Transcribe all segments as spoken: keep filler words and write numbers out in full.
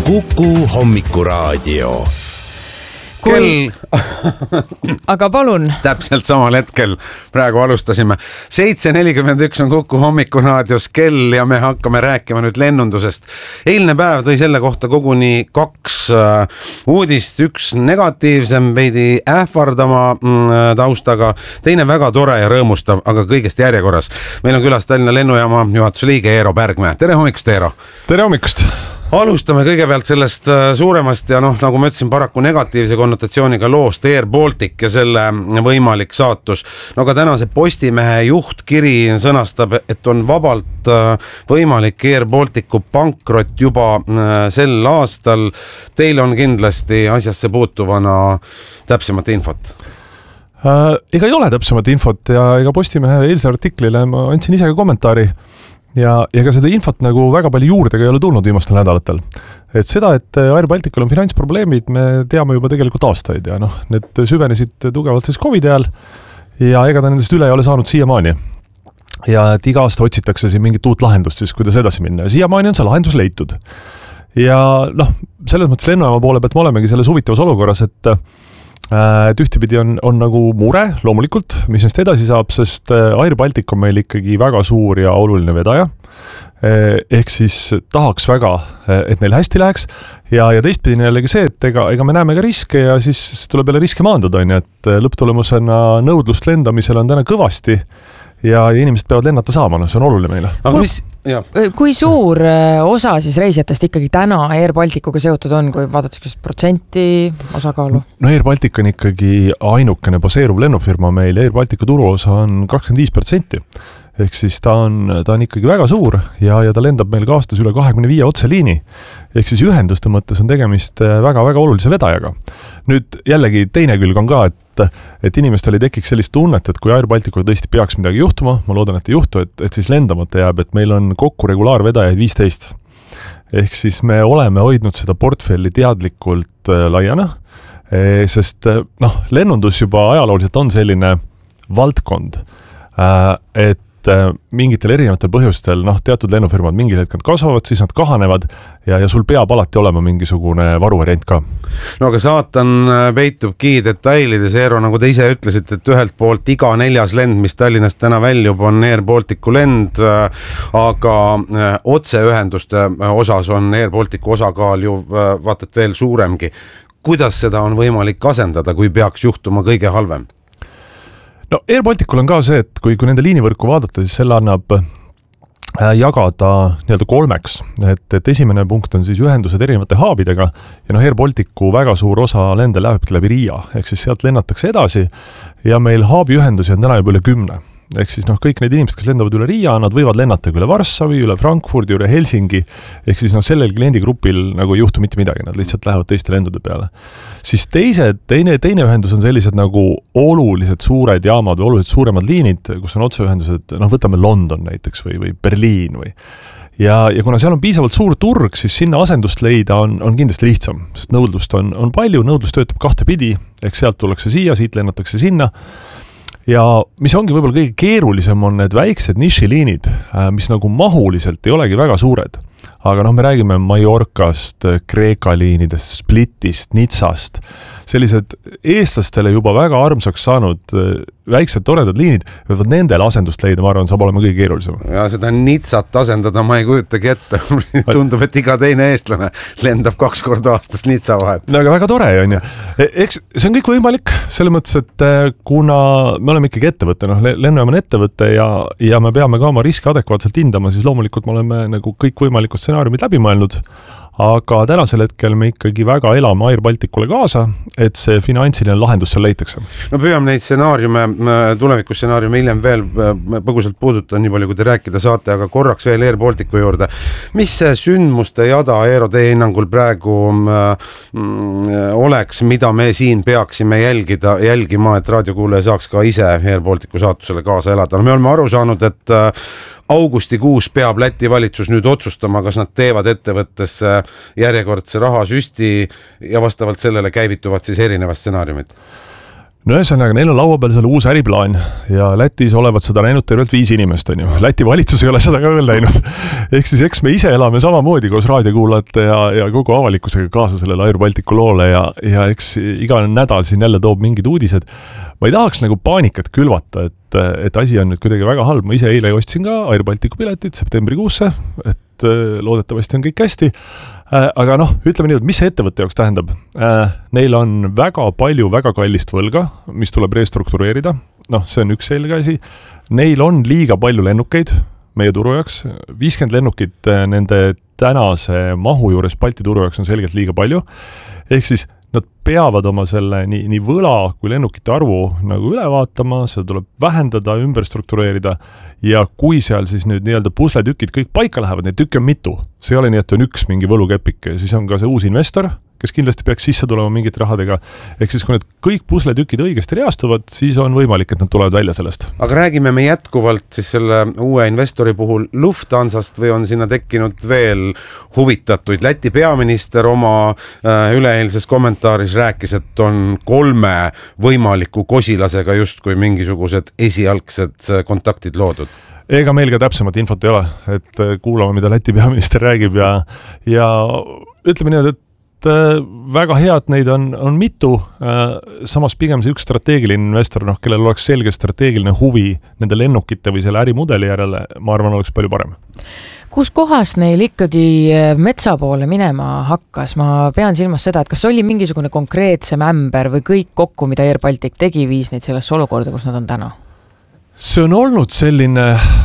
Kuku Hommikuraadio. Kell... aga palun. Täpselt samal hetkel praegu alustasime. seitse nelikümmend üks on Kuku Hommikuraadios kell ja me hakkame rääkima nüüd lennundusest. Eilne päev tõi selle kohta koguni kaks uh, uudist. Üks negatiivsem, veidi ähvardama mm, taustaga, teine väga tore ja rõõmustav, aga kõigest järjekorras. Meil on külas Tallinna lennujaama juhatuse liige Eero Pärgmäe. Tere hommikust, Eero! Tere hommikust! Alustame kõigepealt sellest suuremast ja noh, nagu ma ütlesin, paraku negatiivse konnotatsiooniga loost Air Baltic ja selle võimalik saatus. No ka tänase Postimehe juhtkiri sõnastab, et on vabalt võimalik Air Balticu pankrot juba sel aastal. Teil on kindlasti asjasse puutuvana täpsemat infot. Äh, ega ei ole täpsemat infot ja ega Postimehe eilse artiklile ma andsin ise ka kommentaari. Ja, ja ka seda infot nagu väga palju juurde ei ole tulnud viimastel nädalatel. Et seda, et Air Balticul on finantsprobleemid, me teame juba tegelikult aastaid ja noh, need süvenesid tugevalt siis COVID ajal ja ega ta nendest üle ei ole saanud siiamaani. Ja et iga aasta otsitakse siin mingit uut lahendust siis, kuidas edasi minna. Ja siiamaani on see lahendus leitud. Ja noh, selles mõttes lennujaama poole pealt me olemegi selles huvitavas olukorras, et et ühtepidi on, on nagu mure, loomulikult, mis neist edasi saab, sest Air Baltic on meil ikkagi väga suur ja oluline vedaja. Ehk siis tahaks väga, et neil hästi läheks ja, ja teistpidi jällegi see, et ega, ega me näeme ka riske ja siis tuleb jälle riske maandada, on, et lõpptulemusena nõudlust lendamisel on täna kõvasti ja inimesed peavad lennata saama, no see on oluline meile. Aga mis... Ja. Kui suur osa siis reisijatest ikkagi täna Air Balticuga seotud on, kui vaadatakse kas protsenti osakaalu? No Air Baltic on ikkagi ainukene baseeruv lennufirma meil. Air Balticu turuosa on kakskümmend viis protsenti. Ehk siis ta on, ta on ikkagi väga suur ja, ja ta lendab meil ka aastas üle kahekümne viie otseliini. Ehk siis ühenduste mõttes on tegemist väga-väga olulise vedajaga. Nüüd jällegi teine külg on ka, et et inimestel ei tekiks sellist tunnet, et kui Air Balticul tõesti peaks midagi juhtuma, ma loodan, et ei juhtu, et, et siis lendamata jääb, et meil on kokku regulaarvedajaid viisteist. Ehk siis me oleme hoidnud seda portfelli teadlikult laiana, sest noh, lennundus juba ajalooliselt on selline valdkond, et mingitel erinevatel põhjustel, noh, teatud lennufirmad mingil hetkel kasvavad, siis nad kahanevad ja, ja sul peab alati olema mingisugune varuvariant ka. No aga saatan peitubki detailides, Eero, nagu te ise ütlesite, et ühelt poolt iga neljas lend, mis Tallinnast täna väljub, on Air Balticu lend, aga otseühenduste osas on Air Balticu osakaal ju vaatat veel suuremgi. Kuidas seda on võimalik asendada, kui peaks juhtuma kõige halvem? No Air Balticul on ka see, et kui, kui nende liinivõrku vaadata, siis selle annab jagada nii-öelda kolmeks. Et, et esimene punkt on siis ühendused erinevate haabidega ja noh, Air Balticu väga suur osa lende lähebki läbi Riia, ehk siis sealt lennatakse edasi ja meil haabiühendusi on täna juba üle kümne. Ehk siis noh, kõik need inimesed, kes lendavad üle Riia, nad võivad lennata üle Varssavi, üle Frankfurdi, üle Helsingi, ehk siis noh, sellel kliendigrupil nagu ei juhtu mitte midagi, nad lihtsalt lähevad teiste lendude peale. Siis teised, teine, teine ühendus on sellised nagu olulised suured jaamad või olulised suuremad liinid, kus on otseühendused, noh, võtame London näiteks või, või Berliin või ja, ja kuna seal on piisavalt suur turg, siis sinna asendust leida on, on kindlasti lihtsam, sest nõudlust on, on palju, nõudlust töötab kahte pidi, ehk sealt tullakse siia, siit lennatakse sinna. Ja mis ongi võib-olla kõige keerulisem on need väiksed nišiliinid, mis nagu mahuliselt ei olegi väga suured. Aga noh, me räägime Mallorcast, Kreeka liinidest, Splitist, Nitsast. Sellised eestlastele juba väga armsaks saanud väiksed toredad liinid, võivad nendele asendust leida, ma arvan, saab olema kõige keerulisem. Ja seda Nitsat asendada ma ei kujutagi ette. Tundub, et iga teine eestlane lendab kaks korda aastas Nitsa vahet. No aga väga tore on ju. Eks see on kõik võimalik, selle mõttes, et kuna me oleme ikkagi ettevõte, noh, lennujaam on ettevõte ja, ja me peame ka oma riske adekvaatselt hindama, siis loomulikult me oleme nagu kõik võimalikud stsenaariumid läbi mõelnud. Aga tänasel hetkel me ikkagi väga elame Air Balticule kaasa, et see finantsiline lahendus seal leitakse. No püüame neid stsenaariume, tulevikus stsenaariume hiljem veel põgusalt puuduta, nii palju kui te rääkida saate, aga korraks veel Air Balticu juurde. Mis see sündmuste jada Eero teie hinnangul praegu mm, oleks, mida me siin peaksime jälgida, jälgima, et raadiokuulaja saaks ka ise Air Balticu saatusele kaasa elada? No me oleme aru saanud, et augustikuus peab Läti valitsus nüüd otsustama, kas nad teevad ettevõttesse järjekordse rahasüsti ja vastavalt sellele käivituvad siis erinevad stsenaariumid. no ühesõnaga, neil on laua peal selle uus äriplaan ja Lätis olevat seda näinud tervelt viis inimest, on ju. Läti valitsus ei ole seda ka veel näinud. Ehk siis eks me ise elame samamoodi koos raadiokuulajate ja, ja kogu avalikkusega kaasa sellele Air Balticu loole ja, ja eks iga nädal siin jälle toob mingid uudised. Ma ei tahaks nagu paanikat külvata, et, et asi on nüüd kuidagi väga halb. Ma ise eile ostsin ka Air Balticu piletit septembrikuusse, et loodetavasti on kõik hästi. Aga noh, ütleme nii, et mis see ettevõtte jaoks tähendab? Neil on väga palju väga kallist võlga, mis tuleb restruktureerida. Noh, see on üks selge asi. Neil on liiga palju lennukeid meie turu jaoks. viiskümmend lennukit nende tänase mahu juures Balti turu jaoks on selgelt liiga palju. Ehk siis nad peavad oma selle nii, nii võla kui lennukite arvu nagu üle vaatama, seda tuleb vähendada, ümber struktureerida ja kui seal siis nüüd nii-öelda pusletükid kõik paika lähevad, neid tükke on mitu. See ei ole nii, et on üks mingi võlukepik ja siis on ka see uus investor, kes kindlasti peaks sisse tulema mingite rahadega. Ehk siis, kui need kõik pusletükid õigesti reastuvad, siis on võimalik, et nad tulevad välja sellest. Aga räägime me jätkuvalt siis selle uue investori puhul Lufthansast või on sinna tekkinud veel huvitatuid? Läti peaminister oma äh, üleeilses kommentaaris rääkis, et on kolme võimaliku kosilasega justkui mingisugused esialgsed kontaktid loodud. Ega meil ka täpsemat infot ei ole, et kuulame, mida Läti peaminister räägib ja, ja ütleme nii, et väga hea, et neid on, on mitu, samas pigem see üks strateegiline investor, noh, kellel oleks selge strateegiline huvi nende lennukite või selle ärimudeli järele, ma arvan, oleks palju parem. Kus kohas neil ikkagi metsa poole minema hakkas? Ma pean silmas seda, et kas oli mingisugune konkreetsem ämber või kõik kokku, mida Air Baltic tegi, viis neid sellesse olukorda, kus nad on täna? See on olnud selline,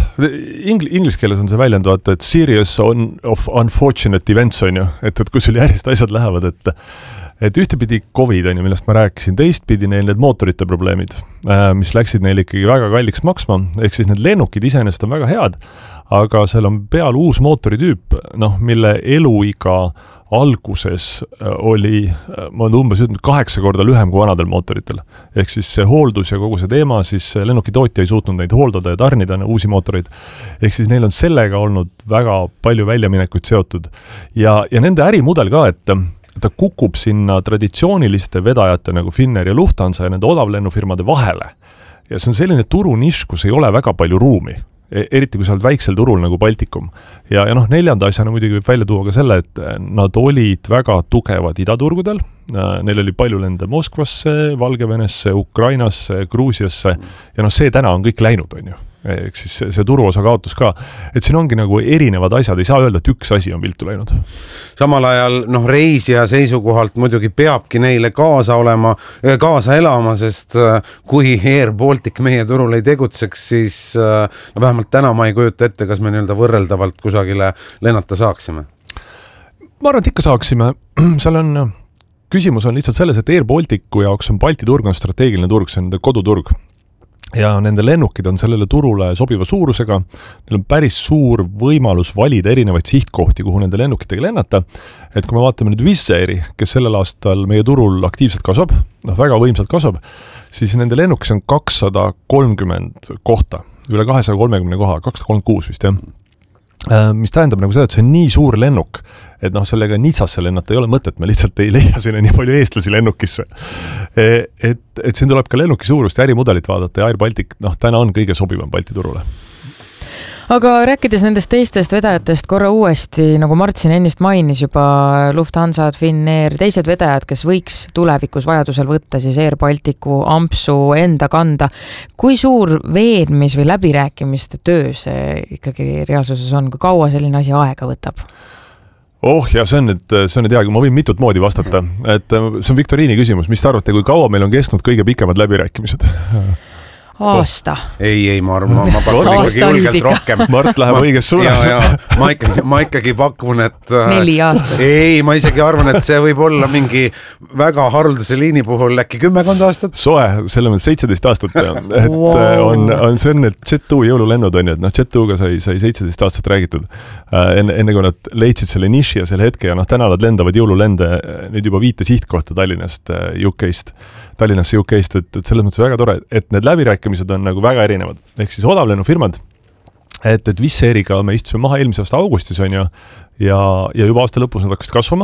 ingl- inglis keeles on see väljend, vaata, et series on, of unfortunate events on ju, et, et kus sul järjest asjad lähevad, et, et ühtepidi COVID on ju, millest ma rääkisin, teistpidi neil need mootorite probleemid, mis läksid neil ikkagi väga kalliks maksma, ehk siis need lennukid iseenesest on väga head, aga seal on peal uus mootoritüüp, noh, mille eluiga alguses oli, ma olen umbes ütlenud, kaheksa korda lühem kui vanadel mootoritel. Ehk siis see hooldus ja kogu see teema, siis lennukitootja ei suutnud neid hooldada ja tarnida uusi mootoreid. Ehk siis neil on sellega olnud väga palju väljaminekuid seotud. Ja, ja nende ärimudel ka, et ta kukub sinna traditsiooniliste vedajate nagu Finnair ja Lufthansa ja nende odavlennufirmade vahele. Ja see on selline turunišk, kus ei ole väga palju ruumi. Eriti kui sa oled väiksel turul nagu Baltikum. Ja, ja noh, neljanda asjana muidugi võib välja tuua ka selle, et nad olid väga tugevad idaturgudel. Neil oli palju lende Moskvasse, Valgevenesse, Ukrainasse, Gruusiasse ja noh, see täna on kõik läinud, on ju. Ehk siis see, see turuosa kaotus ka. Et siin ongi nagu erinevad asjad, ei saa öelda, et üks asi on viltu läinud. Samal ajal noh, reisija seisukohalt muidugi peabki neile kaasa olema, kaasa elama, sest kui Air Baltic meie turul ei tegutseks, siis no vähemalt täna ma ei kujuta ette, kas me nii-öelda võrreldavalt kusagile lennata saaksime. Ma arvan, et ikka saaksime. Seal on, küsimus on lihtsalt selles, et Air Balticu jaoks on Balti turg on strateegiline turg, see on nende koduturg. Ja nende lennukid on sellele turule sobiva suurusega, neil on päris suur võimalus valida erinevaid sihtkohti, kuhu nende lennukitega lennata, et kui me vaatame nüüd Wizz Airi, kes sellel aastal meie turul aktiivselt kasvab, noh väga võimsalt kasvab, siis nende lennukis on kakssada kolmkümmend kohta, üle kahesaja kolmekümne koha, kakssada kolmkümmend kuus vist jah. Mis tähendab nagu seda, et see on nii suur lennuk, et noh, sellega Nitsasse lennata ei ole mõtet, me lihtsalt ei leia sinna nii palju eestlasi lennukisse. Et, et siin tuleb ka lennuki suurust ja ärimudelit vaadata ja Air Baltic, noh, täna on kõige sobivam Balti turule. Aga rääkides nendest teistest vedajatest korra uuesti, nagu Mart siin ennist mainis juba Lufthansa, Finnair, teised vedajad, kes võiks tulevikus vajadusel võtta siis Air Balticu ampsu enda kanda. Kui suur veenmis või läbirääkimiste töö see ikkagi reaalsuses on, kui kaua selline asi aega võtab? Oh ja see on nüüd, see on nüüd hea, ma võin mitut moodi vastata, et see on Viktoriini küsimus, mis te arvate, kui kaua meil on kestnud kõige pikemad läbirääkimised? Aasta. Ei, ei, ma arvan, ma pakun ikkagi julgelt rohkem. Mart läheb ma, õiges suunas. Ja, ja, ma, ikkagi, ma ikkagi pakun, et... Neli aastat. Ei, ma isegi arvan, et see võib olla mingi väga haruldase liini puhul äkki kümmekond aastat. Soe, selle mõttes seitseteist aastat. Et wow. on, on see on, et Jet two jõululennud on, et noh, Jet two'ga sai, sai seitseteist aastat räägitud. Enne, enne kui nad leidsid selle niši ja selle hetke ja noh, täna nad lendavad jõululende nüüd juba viite sihtkohta Tallinnast, U K-st. Tallinnasse U K-st, et, et selles mõttes väga tore, et need läbirääkimised on nagu väga erinevad. Ehk siis odavlennufirmad, et, et Wizz Airiga me istusime maha eelmise aasta augustis on ju, ja, ja juba aasta lõpus nad hakkasid kasvama.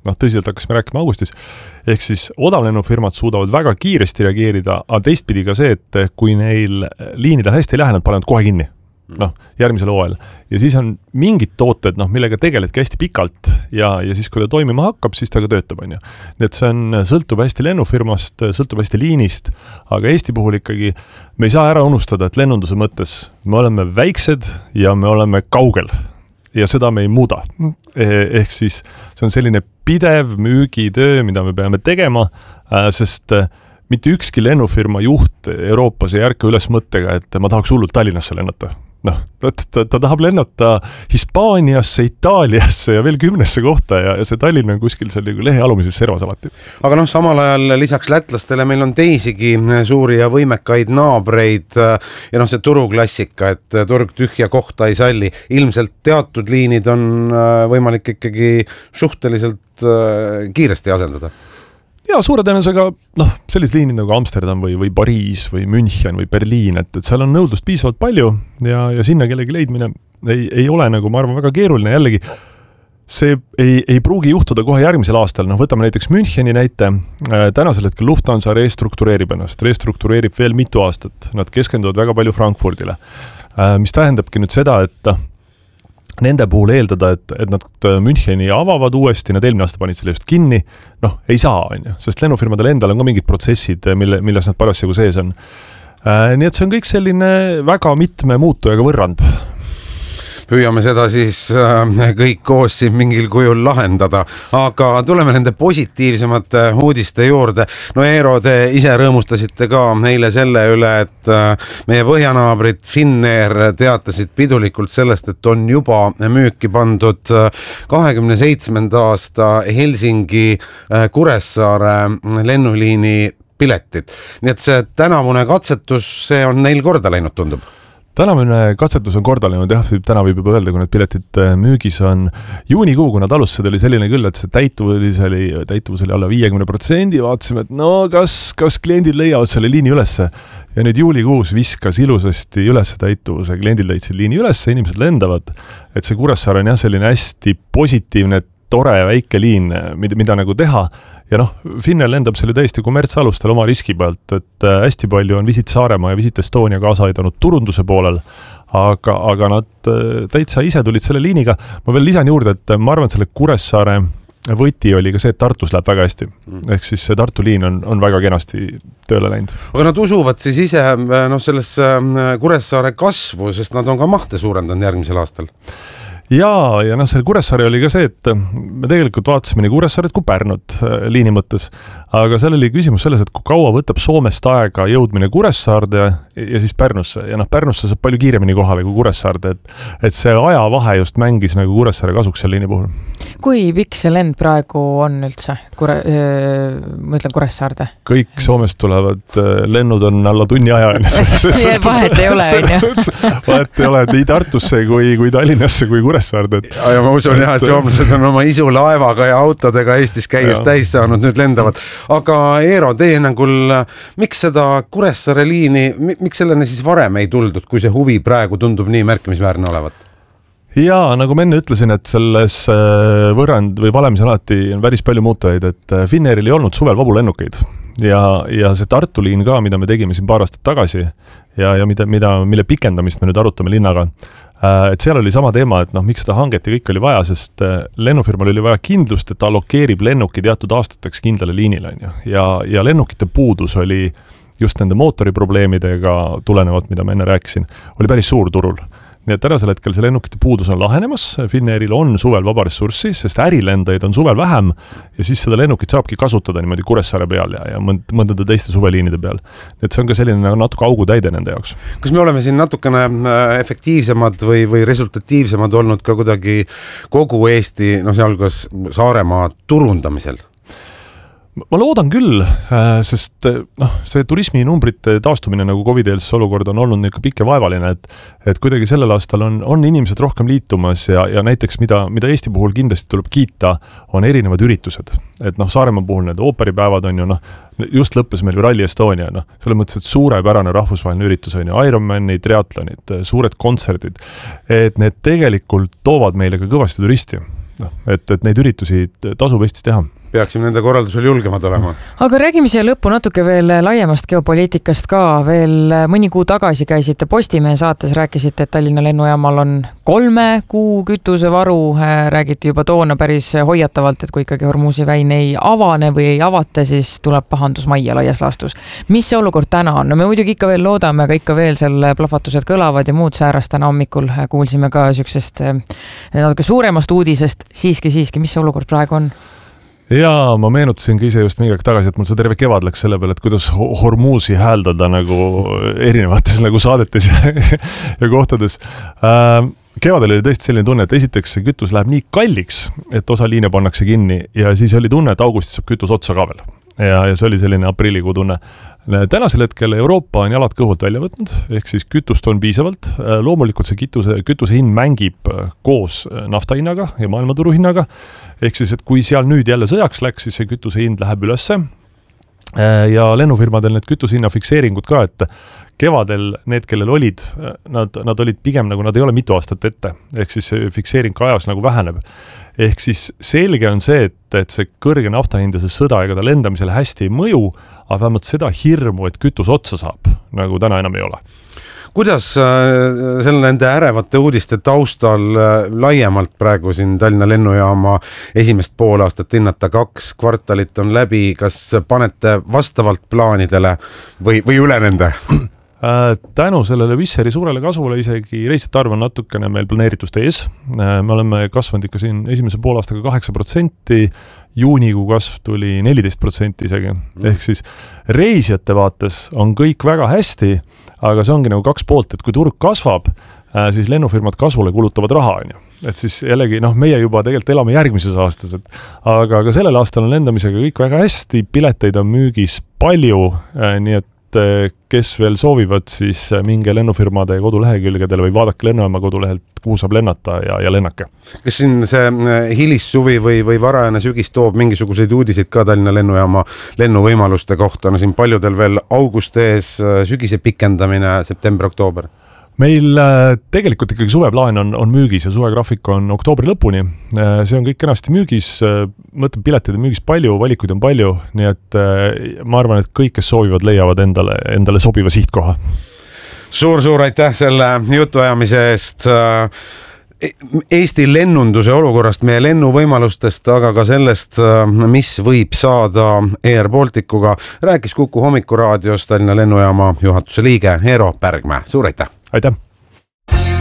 noh, tõsiselt hakkasime rääkima augustis, ehk siis odavlennufirmad suudavad väga kiiresti reageerida, aga teistpidi ka see, et kui neil liinidel hästi ei lähe, nad panevad kohe kinni. noh, järgmisel hooajal. Ja siis on mingid tooted, noh, millega tegeledki hästi pikalt ja, ja siis, kui ta toimima hakkab, siis ta ka töötab, on ju. Nii et see on, sõltub hästi lennufirmast, sõltub hästi liinist, aga Eesti puhul ikkagi me ei saa ära unustada, et lennunduse mõttes me oleme väiksed ja me oleme kaugel ja seda me ei muuda. Ehk siis see on selline pidev müügitöö, mida me peame tegema, sest mitte ükski lennufirma juht Euroopas ei ärka üles mõttega, et ma tahaks hullult Tallinnasse lennata. Noh, ta, ta, ta tahab lennata Hispaaniasse, Itaaliasse ja veel kümnesse kohta ja, ja see Tallinn on kuskil seal nagu lehe alumises servas alati. Aga noh, samal ajal lisaks lätlastele meil on teisigi suuri ja võimekaid naabreid ja noh, see turuklassika, et turg tühja kohta ei salli. Ilmselt teatud liinid on võimalik ikkagi suhteliselt kiiresti asendada. Ja suure tõenäosusega, noh, sellised liinid nagu Amsterdam või, või Pariis või München või Berliin, et, et seal on nõudlust piisavalt palju ja, ja sinna kellegi leidmine ei, ei ole nagu, ma arvan, väga keeruline. Jällegi, see ei, ei pruugi juhtuda kohe järgmisel aastal. Noh, võtame näiteks Müncheni näite. Tänasel hetkel Lufthansa restruktureerib ennast, restruktureerib veel mitu aastat. Nad keskenduvad väga palju Frankfurdile, mis tähendabki nüüd seda, et nende puhul eeldada, et, et nad Müncheni avavad uuesti, nad eelmine aasta panid selle just kinni, noh, ei saa, on ju, sest lennufirmadel endal on ka mingid protsessid, mille, milles nad parasjagu sees on. Nii et see on kõik selline väga mitme muutujaga võrrand. Püüame seda siis kõik koos siin mingil kujul lahendada, aga tuleme nende positiivsemate uudiste juurde. No Eero, te ise rõõmustasite ka eile selle üle, et meie põhjanaabrid Finnair teatasid pidulikult sellest, et on juba müüki pandud kahekümne seitsmenda aasta Helsingi Kuressaare lennuliini piletid. Nii et see tänavune katsetus, see on neil korda läinud, tundub. Tänavune katsetus on korda läinud, jah, täna võib juba öelda, kui need piletid müügis on juunikuu, kui nad alustasid, oli selline küll, et see täituvus oli, täituvus oli alla viiekümne protsendi, vaatasime, et no kas, kas kliendid leiavad selle liini ülesse. Ja nüüd juulikuus viskas ilusasti üles täituvuse, kliendid leidsid liini ülesse, inimesed lendavad, et see Kuressaare on jah selline hästi positiivne, tore väike liin, mida, mida nagu teha. Ja noh, Finnair lendab selle täiesti kommertsalustel oma riski pealt, et hästi palju on Visit Saaremaa ja Visit Estonia kaasa aidanud turunduse poolel, aga, aga nad täitsa ise tulid selle liiniga. Ma veel lisan juurde, et ma arvan, et selle Kuressaare võti oli ka see, et Tartus läheb väga hästi. Ehk siis see Tartu liin on, on väga kenasti tööle läinud. Aga nad usuvad siis ise noh, selles Kuressaare kasvu, sest nad on ka mahte suurendanud järgmisel aastal. Ja, ja noh, see Kuressaare oli ka see, et me tegelikult vaatasime nii Kuressaaret kui Pärnut liini mõttes, aga seal oli küsimus selles, et kui kaua võtab Soomest aega jõudmine Kuressaarde ja, ja siis Pärnusse ja noh, Pärnusse saab palju kiiremini kohale kui Kuressaarde, et, et see ajavahe just mängis nagu Kuressaare kasuks seal liini puhul. Kui pikk see lend praegu on üldse? Kure, öö, ma ütlen Kuressaarde. Kõik Soomest tulevad lennud on alla tunni aja. Vahet ei ole, on ju. Vahet ei ole, et nii Tartusse kui, kui Tallinnasse kui Kuressaarde. Et, ja ma usun jah, et soomlased on oma isu laevaga ja autodega Eestis käies täis saanud, nüüd lendavad. Aga Eero, teie hinnangul, miks seda Kuressaare liini, miks selleni siis varem ei tuldud, kui see huvi praegu tundub nii märkimisväärne olevat? Jaa, nagu ma enne ütlesin, et selles võrrand või valemis alati on päris palju muutujaid, et Finnairil ei olnud suvel vabu lennukeid ja, ja see Tartu liin ka, mida me tegime siin paar aastat tagasi ja, ja mida, mida, mille pikendamist me nüüd arutame linnaga, et seal oli sama teema, et noh, miks seda hanget ja kõik oli vaja, sest lennufirmal oli vaja kindlust, et ta allokeerib lennuki teatud aastateks kindlale liinile on ju. Ja, ja lennukite puudus oli just nende mootoriprobleemidega tulenevalt, mida ma enne rääkisin, oli päris suur turul. Nii et tänasel hetkel see lennukite puudus on lahenemas, Finnairil on suvel vaba ressurssi, sest ärilendajaid on suvel vähem ja siis seda lennukit saabki kasutada niimoodi Kuressaare peal ja, ja mõndade teiste suveliinide peal. Et see on ka selline natuke augu täide nende jaoks. Kas me oleme siin natukene efektiivsemad või, või resultatiivsemad olnud ka kuidagi kogu Eesti, no sealhulgas Saaremaa turundamisel? Ma loodan küll, sest noh, see turisminumbrite taastumine nagu COVID-eelses olukord on olnud ikka pikk ja vaevaline, et, et kuidagi sellel aastal on, on inimesed rohkem liitumas ja, ja näiteks mida, mida Eesti puhul kindlasti tuleb kiita, on erinevad üritused. Et noh, Saaremaa puhul need ooperipäevad on ju noh, just lõppes meil ju Rally Estonia, noh, selle mõttes, et suurepärane rahvusvaheline üritus on ju, Ironmani, triatlonid, suured kontserdid, et need tegelikult toovad meile ka kõvasti turisti. noh, et, et neid üritusi tasub Eestis teha. Peaksime nende korraldusel julgemad olema. Aga räägime siia lõppu natuke veel laiemast geopoliitikast ka. Veel mõni kuu tagasi käisite Postimehe saates, rääkisite, et Tallinna lennujaamal on kolme kuu kütusevaru. Räägiti juba toona päris hoiatavalt, et kui ikkagi Hormuzi väin ei avane või ei avata, siis tuleb pahandus majja laias laastus. Mis see olukord täna on? No me muidugi ikka veel loodame, aga ikka veel selle plahvatused kõlavad ja muud säärast täna hommikul kuulsime ka süksest natuke suuremast uudisest. Siiski, siiski, mis see olukord praegu on? Jaa, ma meenutasin ise just mingi aeg tagasi, et mul see terve kevad läks selle peale, et kuidas Hormuzi hääldada nagu erinevates nagu saadetes ja, ja kohtades. Äh, kevadel oli tõesti selline tunne, et esiteks see kütus läheb nii kalliks, et osa liine pannakse kinni ja siis oli tunne, et augustis saab kütus otsa ka veel. Ja, ja see oli selline aprillikuu tunne. Tänasel hetkel Euroopa on jalad kõhult välja võtnud, ehk siis kütust on piisavalt. Loomulikult see kütuse, kütuse hind mängib koos nafta hinnaga ja maailmaturu hinnaga. Ehk siis, et kui seal nüüd jälle sõjaks läks, siis see kütuse hind läheb ülesse. Ja lennufirmadel need kütuse hinna fikseeringud ka, et kevadel need, kellel olid, nad, nad olid pigem nagu nad ei ole mitu aastat ette. Ehk siis see fikseering ka ajas nagu väheneb. Ehk siis selge on see, et, et see kõrge naftahind ja see sõda ega ta lendamisele hästi ei mõju, aga vähemalt seda hirmu, et kütus otsa saab, nagu täna enam ei ole. Kuidas selle nende ärevate uudiste taustal laiemalt praegu siin Tallinna lennujaama esimest pool aastat hinnata, kaks kvartalit on läbi, kas panete vastavalt plaanidele või, või üle nende? Tänu sellele Wisseri suurele kasvule isegi reisijate arv on natukene meil planeeritust ees. Me oleme kasvanud ikka siin esimese pool aastaga kaheksa protsenti, juunikuu kasv tuli neliteist protsenti isegi. Ehk siis reisijate vaates on kõik väga hästi, aga see ongi nagu kaks poolt, et kui turg kasvab, siis lennufirmad kasvule kulutavad raha, on ju. Et siis jällegi, noh, meie juba tegelikult elame järgmises aastas, et, aga ka sellel aastal on lendamisega kõik väga hästi, pileteid on müügis palju, nii et kes veel soovivad, siis minge lennufirmade kodulehekülgedele või vaadake lennujaama kodulehelt, kuhu saab lennata ja, ja lennake. Kas siin see hilissuvi või, või varajane sügis toob mingisuguseid uudiseid ka Tallinna lennujaama lennuvõimaluste kohta? No siin paljudel veel august ees, sügise pikendamine, september-oktoober. Meil tegelikult ikkagi suveplaan on, on müügis ja suvegraafik on oktoobri lõpuni. See on kõik kenasti müügis, mõtleb piletid on müügis palju, valikuid on palju, nii et ma arvan, et kõik, kes soovivad, leiavad endale, endale sobiva sihtkoha. Suur-suur aitäh selle jutuajamise eest. Eesti lennunduse olukorrast, meie lennuvõimalustest, aga ka sellest, mis võib saada Air Balticuga, rääkis Kuku hommikuraadios Tallinna lennujaama juhatuse liige Eero Pärgmäe. Suur aitäh! Aitäh!